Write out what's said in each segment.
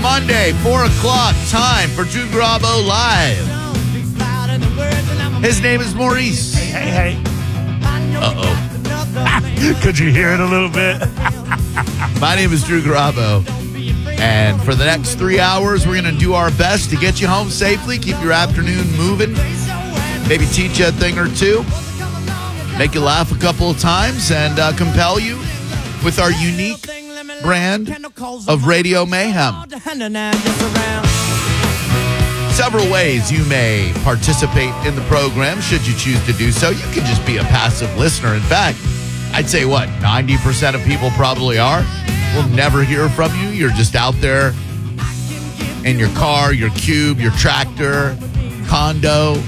Monday, 4 o'clock, time for Drew Garabo Live. His name is Maurice. Hey. Uh-oh. Could you hear it a little bit? My name is Drew Garabo. And for the next 3 hours, we're going to do our best to get you home safely, keep your afternoon moving, maybe teach you a thing or two, make you laugh a couple of times, and compel you with our unique brand of radio mayhem. Several ways you may participate in the program should you choose to do so. You can just be a passive listener. In fact, I'd say 90% of people probably are. We'll never hear from you. You're just out there in your car, your cube, your tractor, condom,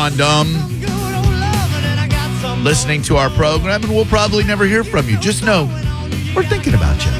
listening to our program, and we'll probably never hear from you. Just know we're thinking about you.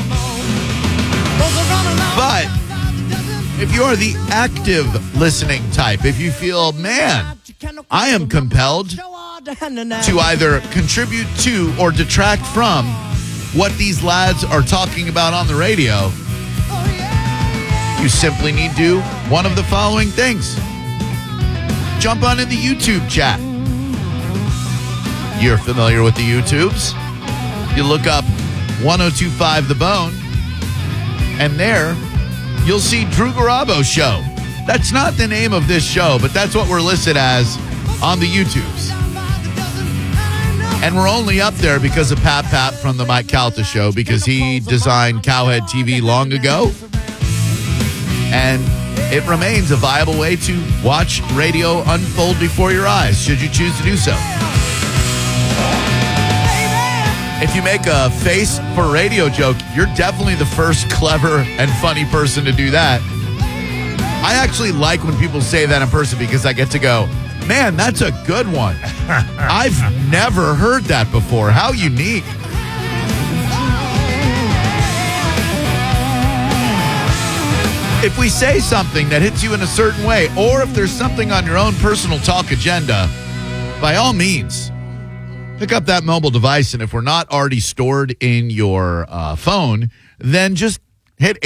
But if you are the active listening type, if you feel, man, I am compelled to either contribute to or detract from what these lads are talking about on the radio, you simply need to do one of the following things. Jump on in the YouTube chat. You're familiar with the YouTubes. You look up 1025 The Bone, and there you'll see Drew Garabo Show. That's not the name of this show, but that's what we're listed as on the YouTubes. And we're only up there because of Pat from the Mike Calta Show, because he designed Cowhead TV long ago. And it remains a viable way to watch radio unfold before your eyes, should you choose to do so. If you make a face for radio joke, you're definitely the first clever and funny person to do that. I actually like when people say that in person because I get to go, man, that's a good one. I've never heard that before. How unique. If we say something that hits you in a certain way, or if there's something on your own personal talk agenda, by all means, pick up that mobile device, and if we're not already stored in your phone, then just hit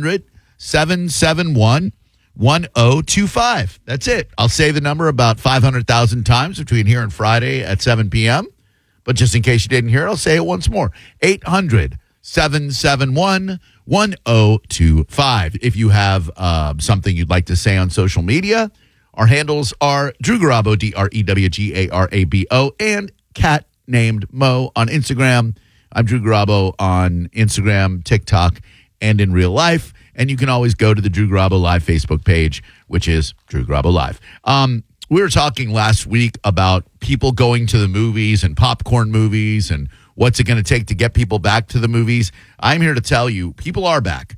800-771-1025. That's it. I'll say the number about 500,000 times between here and Friday at 7 p.m., but just in case you didn't hear it, I'll say it once more. 800-771-1025. If you have something you'd like to say on social media, our handles are Drew Garabo, DREWGARABO, and Cat Named Mo on Instagram. I'm Drew Garabo on Instagram, TikTok, and in real life. And you can always go to the Drew Garabo Live Facebook page, which is Drew Garabo Live. We were talking last week about people going to the movies and popcorn movies and what's it going to take to get people back to the movies. I'm here to tell you, people are back.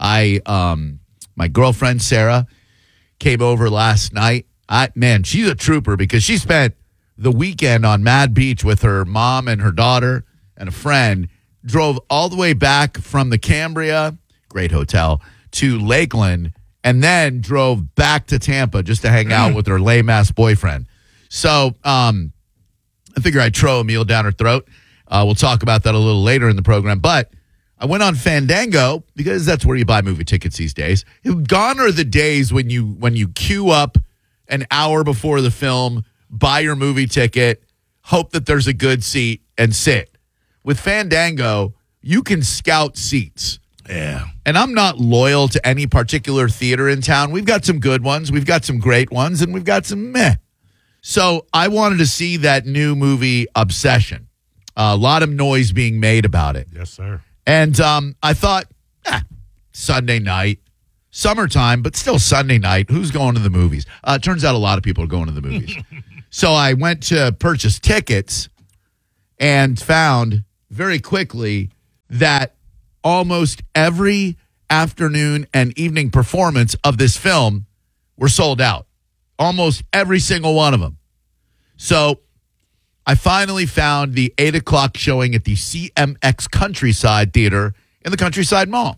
My girlfriend, Sarah, came over last night. Man, she's a trooper because she spent the weekend on Mad Beach with her mom and her daughter and a friend, drove all the way back from the Cambria, great hotel, to Lakeland, and then drove back to Tampa just to hang out with her lame-ass boyfriend. So I figure I'd throw a meal down her throat. We'll talk about that a little later in the program. But I went on Fandango because that's where you buy movie tickets these days. Gone are the days when you queue up an hour before the film, buy your movie ticket, hope that there's a good seat, and sit. With Fandango, you can scout seats. Yeah. And I'm not loyal to any particular theater in town. We've got some good ones, we've got some great ones, and we've got some meh. So I wanted to see that new movie, Obsession. A lot of noise being made about it. Yes, sir. And I thought, Sunday night, summertime, but still Sunday night. Who's going to the movies? Turns out a lot of people are going to the movies. So I went to purchase tickets and found very quickly that almost every afternoon and evening performance of this film were sold out. Almost every single one of them. So I finally found the 8 o'clock showing at the CMX Countryside Theater in the Countryside Mall.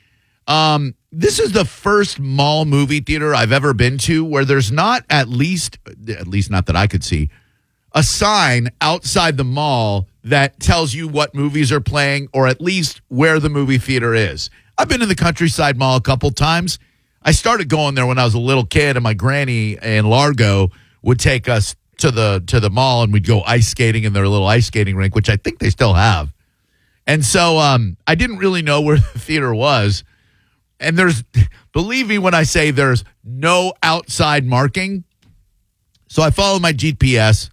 This is the first mall movie theater I've ever been to where there's not at least not that I could see, a sign outside the mall that tells you what movies are playing or at least where the movie theater is. I've been in the Countryside Mall a couple times. I started going there when I was a little kid, and my granny in Largo would take us to the mall, and we'd go ice skating in their little ice skating rink, which I think they still have. And so I didn't really know where the theater was. And believe me when I say there's no outside marking. So I followed my GPS.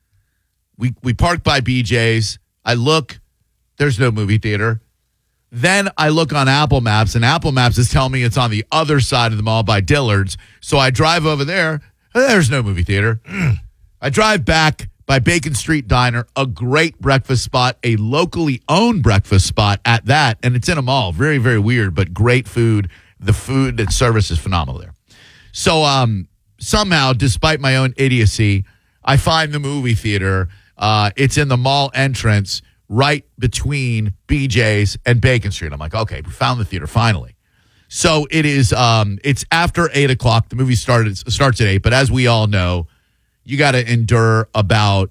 We parked by BJ's. I look, there's no movie theater. Then I look on Apple Maps, and Apple Maps is telling me it's on the other side of the mall by Dillard's. So I drive over there. There's no movie theater. I drive back by Bacon Street Diner, a great breakfast spot, a locally owned breakfast spot at that, and it's in a mall. Very, very weird, but great food. The food and service is phenomenal there. So somehow, despite my own idiocy, I find the movie theater. It's in the mall entrance right between BJ's and Bacon Street. I'm like, okay, we found the theater finally. So it is. It's after 8 o'clock. The movie starts at 8, but as we all know, you got to endure about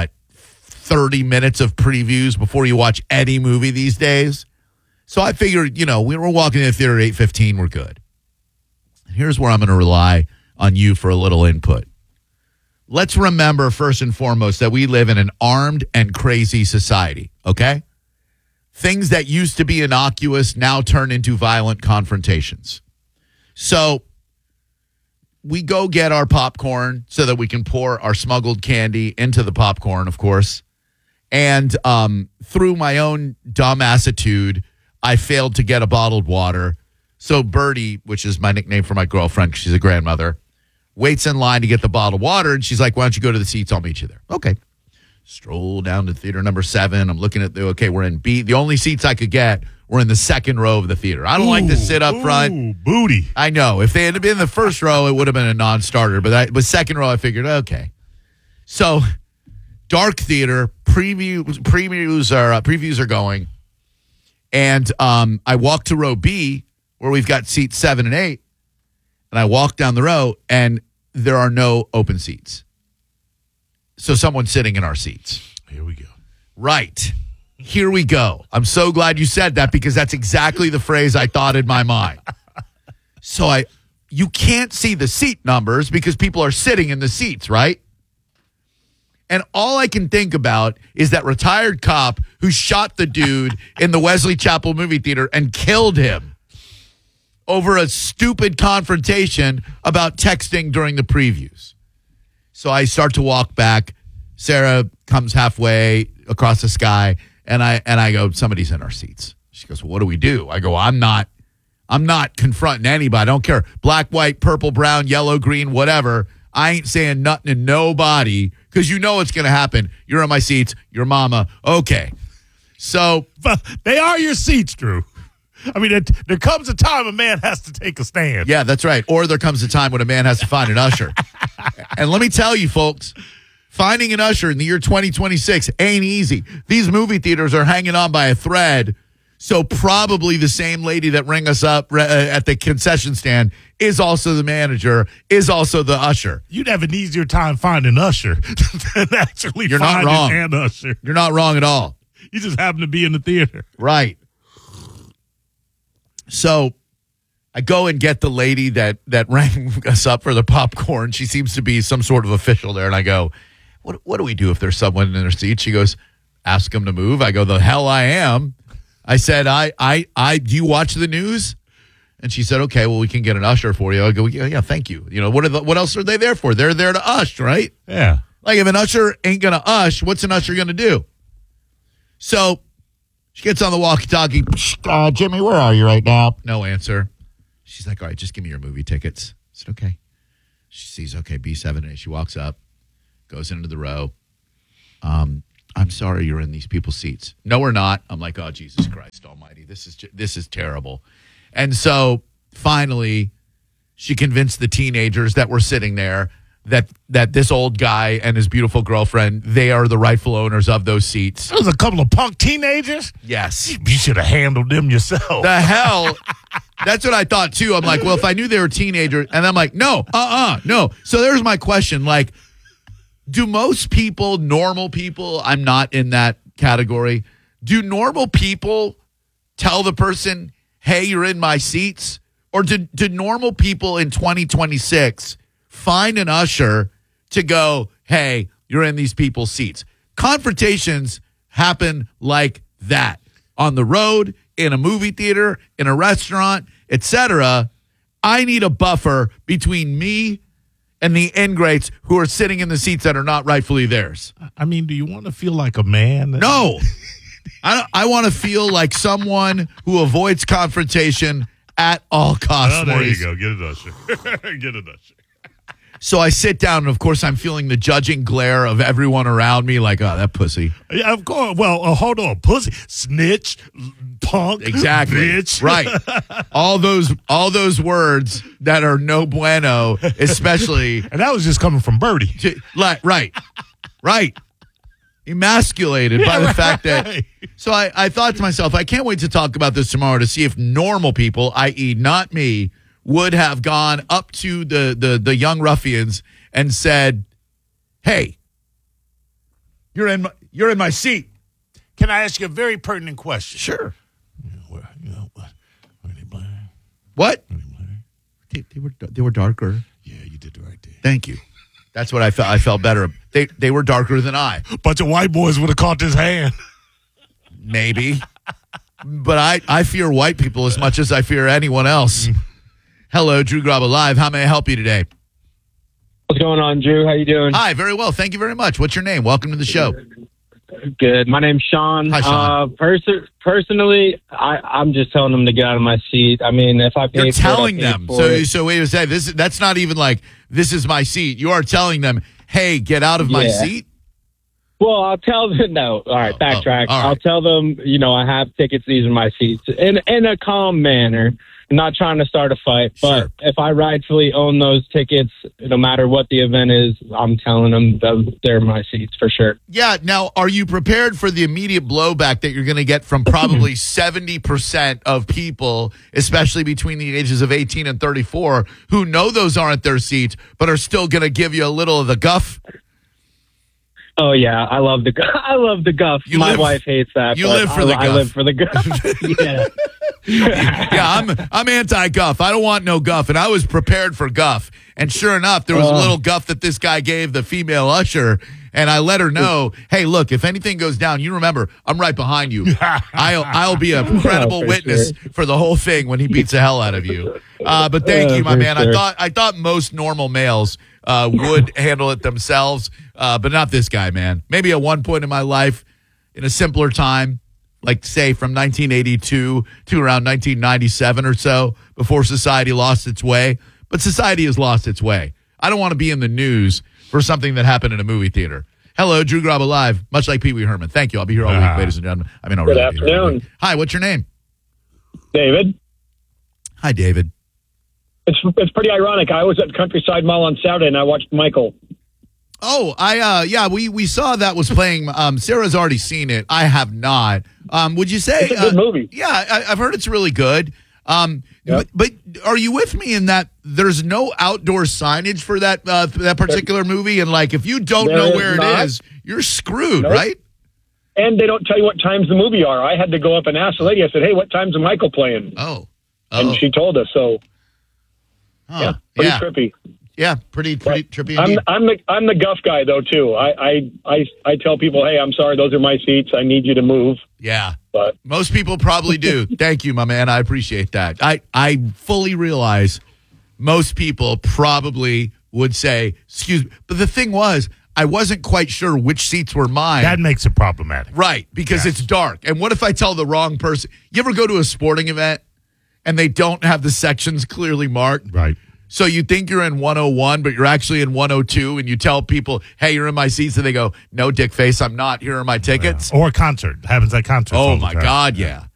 30 minutes of previews before you watch any movie these days. So I figured, we were walking in the theater at 8:15. We're good. Here's where I'm going to rely on you for a little input. Let's remember first and foremost that we live in an armed and crazy society, okay? Things that used to be innocuous now turn into violent confrontations. So we go get our popcorn so that we can pour our smuggled candy into the popcorn, of course. And through my own dumbassitude, I failed to get a bottled water. So Birdie, which is my nickname for my girlfriend, she's a grandmother, waits in line to get the bottled water, and she's like, why don't you go to the seats? I'll meet you there. Okay. Stroll down to theater number 7. I'm looking at we're in B. The only seats I could get were in the second row of the theater. I don't like to sit up front. Booty. I know. If they had been in the first row, it would have been a non-starter. But second row, I figured, okay. So, dark theater, previews are going. And I walk to row B, where we've got seats 7 and 8. And I walk down the row, and there are no open seats. So someone's sitting in our seats. Here we go. Right. Here we go. I'm so glad you said that because that's exactly the phrase I thought in my mind. So you can't see the seat numbers because people are sitting in the seats, right? And all I can think about is that retired cop who shot the dude in the Wesley Chapel movie theater and killed him over a stupid confrontation about texting during the previews. So I start to walk back. Sarah comes halfway across the sky, and I go, somebody's in our seats. She goes, well, what do we do? I go, I'm not confronting anybody. I don't care. Black, white, purple, brown, yellow, green, whatever. I ain't saying nothing to nobody because you know what's going to happen. You're in my seats. Your mama. Okay. So. They are your seats, Drew. I mean, there comes a time a man has to take a stand. Yeah, that's right. Or there comes a time when a man has to find an usher. And let me tell you, folks, finding an usher in the year 2026 ain't easy. These movie theaters are hanging on by a thread. So probably the same lady that rang us up at the concession stand is also the manager, is also the usher. You'd have an easier time finding an usher than actually You're not wrong. an usher. You're not wrong at all. You just happen to be in the theater. Right. So I go and get the lady that rang us up for the popcorn. She seems to be some sort of official there. And I go, what do we do if there's someone in their seat? She goes, ask them to move. I go, the hell I am. I said, do you watch the news? And she said, okay, well, we can get an usher for you. I go, yeah, thank you. What else are they there for? They're there to ush, right? Yeah. Like if an usher ain't going to ush, what's an usher going to do? So she gets on the walkie-talkie. Jimmy, where are you right now? No answer. She's like, all right, just give me your movie tickets. I said, okay. She sees, okay, B7A. She walks up, goes into the row. I'm sorry you're in these people's seats. No, we're not. I'm like, oh, Jesus Christ almighty. This is terrible. And so finally, she convinced the teenagers that were sitting there that this old guy and his beautiful girlfriend, they are the rightful owners of those seats. There was a couple of punk teenagers? Yes. You should have handled them yourself. The hell? That's what I thought, too. I'm like, well, if I knew they were teenagers, and I'm like, no. So there's my question. Like, do most people, normal people, I'm not in that category, do normal people tell the person, hey, you're in my seats? Or do normal people in 2026 find an usher to go, hey, you're in these people's seats? Confrontations happen like that on the road, in a movie theater, in a restaurant, etc. I need a buffer between me and the ingrates who are sitting in the seats that are not rightfully theirs. I mean, do you want to feel like a man? No. I want to feel like someone who avoids confrontation at all costs. Oh, there Maurice. you go. Get an usher. Get an usher. So I sit down, and of course, I'm feeling the judging glare of everyone around me, like, oh, that pussy. Yeah, of course. Well, hold on. Pussy, snitch, punk, Exactly. bitch. Right. All those words that are no bueno, especially. And that was just coming from Birdie. Right. Emasculated by the fact that. So I thought to myself, I can't wait to talk about this tomorrow to see if normal people, i.e., not me, would have gone up to the young ruffians and said, "Hey, you're in my seat." Can I ask you a very pertinent question? Sure. Were they black? What? Were they black? They were darker. Yeah, you did the right thing. Thank you. That's what I felt. I felt better. They were darker than I. Bunch of white boys would have caught this hand. Maybe. But I fear white people as much as I fear anyone else. Hello, Drew Grabo Live. How may I help you today? What's going on, Drew? How you doing? Hi, very well. Thank you very much. What's your name? Welcome to the show. Good. My name's Sean. Hi, Sean. Personally, I'm just telling them to get out of my seat. I mean, if I pay You're for telling it, I them. pay for it. So wait a second. That's not even like, this is my seat. You are telling them, hey, get out of my Yeah. seat? Well, I'll tell them. No, all right, backtrack. all right. I'll tell them. I have tickets. These are my seats, in a calm manner. I'm not trying to start a fight, but Sure. if I rightfully own those tickets, no matter what the event is, I'm telling them that they're my seats for sure. Yeah. Now, are you prepared for the immediate blowback that you're going to get from probably 70% of people, especially between the ages of 18 and 34, who know those aren't their seats, but are still going to give you a little of the guff? Oh yeah, I love the guff. My wife hates that. You but live for the I guff. live for the guff. Yeah. Yeah, I'm anti-guff. I don't want no guff, and I was prepared for guff. And sure enough, there was a little guff that this guy gave the female usher, and I let her know, hey, look, if anything goes down, you remember, I'm right behind you. I'll be a credible for witness for the whole thing when he beats the hell out of you. But thank you, my for man. sure. I thought most normal males would handle it themselves, but not this guy, man. Maybe at one point in my life, in a simpler time, like say from 1982 to around 1997 or so, before society lost its way. But society has lost its way. I don't want to be in the news for something that happened in a movie theater. Hello, Drew Grabo Live, much like Pee Wee Herman. Thank you. I'll be here all week, ladies and gentlemen. I mean, I'll Good really be here all afternoon. week. Hi, what's your name? David. Hi, David. It's pretty ironic. I was at Countryside Mall on Saturday and I watched Michael. Oh, we saw that was playing. Sarah's already seen it. I have not. Would you say It's a good movie. Yeah, I've heard it's really good. Yep. But are you with me in that there's no outdoor signage for that particular movie, and like if you don't There know is where not. it is, you're screwed, Nope. right? And they don't tell you what times the movie are. I had to go up and ask the lady. I said, hey, what time's Michael playing? Oh, And she told us. So, oh, pretty yeah, trippy. yeah, pretty trippy. Indeed. I'm the guff guy, though, too. I tell people, hey, I'm sorry, those are my seats. I need you to move. Yeah. But Most people probably do. Thank you, my man. I appreciate that. I fully realize most people probably would say, excuse me. But the thing was, I wasn't quite sure which seats were mine. That makes it problematic. Right, because it's dark. And what if I tell the wrong person? You ever go to a sporting event and they don't have the sections clearly marked? Right. So you think you're in 101, but you're actually in 102, and you tell people, hey, you're in my seats, and they go, no, dickface, I'm not. Here are my tickets. Or a concert. Happens at concerts. Oh, all the my time. God, yeah.